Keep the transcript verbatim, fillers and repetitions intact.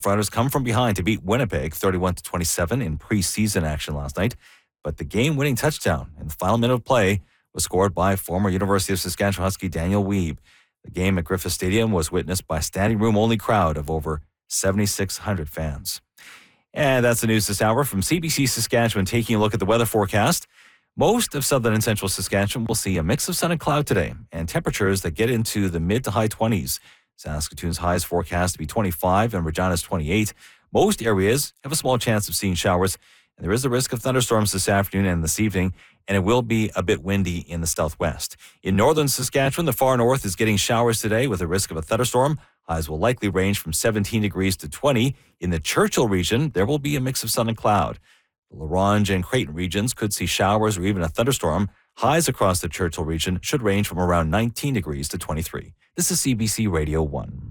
Friars come from behind to beat Winnipeg thirty-one to twenty-seven in preseason action last night, but the game-winning touchdown in the final minute of play was scored by former University of Saskatchewan Husky Daniel Wiebe. The game at Griffith Stadium was witnessed by a standing room-only crowd of over seventy-six hundred fans. And that's the news this hour from C B C Saskatchewan. Taking a look at the weather forecast, most of southern and central Saskatchewan will see a mix of sun and cloud today, and temperatures that get into the mid to high twenties. Saskatoon's high is forecast to be twenty-five and Regina's twenty-eight. Most areas have a small chance of seeing showers, and there is a risk of thunderstorms this afternoon and this evening, and it will be a bit windy in the southwest. In northern Saskatchewan, the far north is getting showers today with a risk of a thunderstorm. Highs will likely range from seventeen degrees to twenty. In the Churchill region, there will be a mix of sun and cloud. The La Ronge and Creighton regions could see showers or even a thunderstorm. Highs across the Churchill region should range from around nineteen degrees to twenty-three. This is C B C Radio one.